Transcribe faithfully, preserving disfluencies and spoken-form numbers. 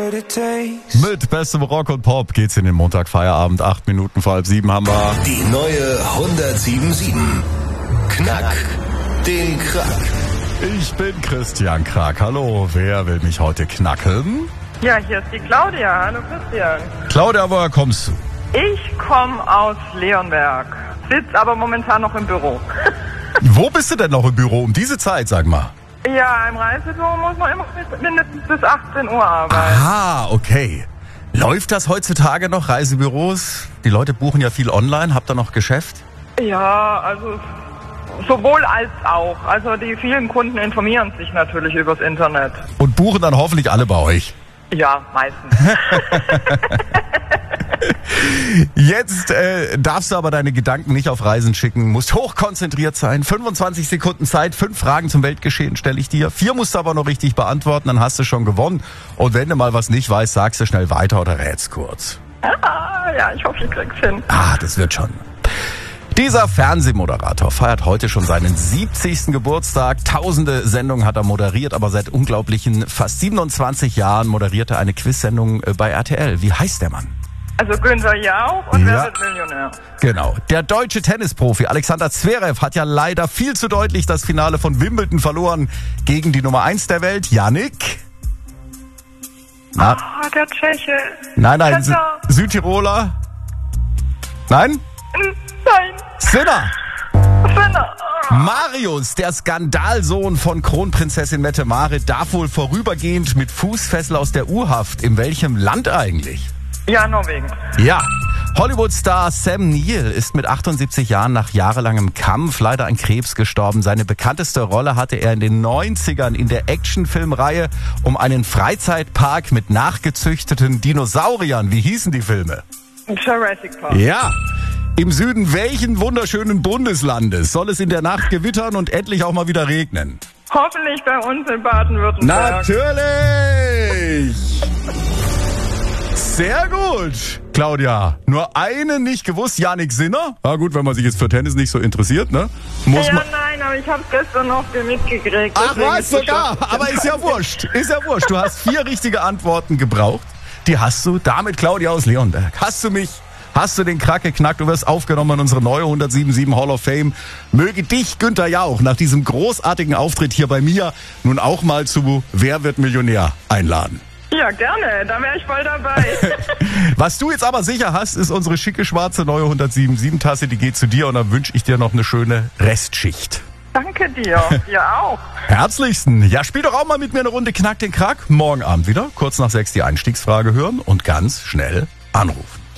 Mit bestem Rock und Pop geht's in den Montagfeierabend. Acht Minuten vor halb sieben haben wir. Die neue hundertsieben Komma sieben. Knack den Krack. Ich bin Christian Krack. Hallo, wer will mich heute knackeln? Ja, hier ist die Claudia. Hallo Christian. Claudia, woher kommst du? Ich komme aus Leonberg, sitze aber momentan noch im Büro. Wo bist du denn noch im Büro um diese Zeit, sag mal? Ja, im Reisebüro muss man immer mindestens bis achtzehn Uhr arbeiten. Ah, okay. Läuft das heutzutage noch, Reisebüros? Die Leute buchen ja viel online. Habt ihr noch Geschäft? Ja, also sowohl als auch. Also die vielen Kunden informieren sich natürlich übers Internet. Und buchen dann hoffentlich alle bei euch? Ja, meistens. Jetzt äh, darfst du aber deine Gedanken nicht auf Reisen schicken, musst hochkonzentriert sein. fünfundzwanzig Sekunden Zeit, fünf Fragen zum Weltgeschehen stelle ich dir. Vier musst du aber noch richtig beantworten, dann hast du schon gewonnen. Und wenn du mal was nicht weißt, sagst du schnell weiter oder rätst kurz. Ah, ja, ich hoffe, ich krieg's hin. Ah, das wird schon. Dieser Fernsehmoderator feiert heute schon seinen siebzigsten Geburtstag. Tausende Sendungen hat er moderiert, aber seit unglaublichen fast siebenundzwanzig Jahren moderiert er eine Quizsendung bei R T L. Wie heißt der Mann? Also Günther Jauch und Ja. Wer wird Millionär? Genau. Der deutsche Tennisprofi Alexander Zverev hat ja leider viel zu deutlich das Finale von Wimbledon verloren gegen die Nummer eins der Welt, Jannik. Na? Ah, der Tscheche. Nein, nein, Sü- Vetter. Südtiroler. Nein? Nein, Sinner. Sinner. Marius, der Skandalsohn von Kronprinzessin Mette-Marit, darf wohl vorübergehend mit Fußfessel aus der U-Haft. In welchem Land eigentlich? Ja, Norwegen. Ja. Hollywood-Star Sam Neill ist mit achtundsiebzig Jahren nach jahrelangem Kampf leider an Krebs gestorben. Seine bekannteste Rolle hatte er in den neunzigern in der Actionfilmreihe um einen Freizeitpark mit nachgezüchteten Dinosauriern. Wie hießen die Filme? Jurassic Park. Ja. Im Süden welchen wunderschönen Bundeslandes soll es in der Nacht gewittern und endlich auch mal wieder regnen? Hoffentlich bei uns in Baden-Württemberg. Natürlich! Sehr gut, Claudia. Nur eine nicht gewusst, Jannik Sinner. Na gut, wenn man sich jetzt für Tennis nicht so interessiert, ne? Muss Ja, man. nein, aber ich hab's gestern noch mitgekriegt. Ach deswegen was, ist es sogar. schon- Aber ist ja wurscht. Ist ja wurscht. Du hast vier richtige Antworten gebraucht. Die hast du. Damit Claudia aus Leonberg. Hast du mich? Hast du den Krack geknackt? Du wirst aufgenommen in unsere neue hundertsiebenundsiebzig Hall of Fame. Möge dich Günther Jauch nach diesem großartigen Auftritt hier bei mir nun auch mal zu Wer wird Millionär einladen. Ja, gerne. Da wäre ich voll dabei. Was du jetzt aber sicher hast, ist unsere schicke schwarze neue hundertsiebenundsiebzig Tasse. Die geht zu dir und dann wünsche ich dir noch eine schöne Restschicht. Danke dir. Dir auch. Herzlichsten. Ja, spiel doch auch mal mit mir eine Runde Knack den Krack. Morgen Abend wieder, kurz nach sechs die Einstiegsfrage hören und ganz schnell anrufen.